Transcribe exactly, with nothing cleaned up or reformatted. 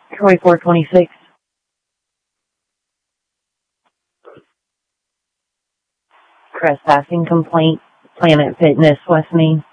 Troy four twenty-six. Trespassing complaint, Planet Fitness, West Main.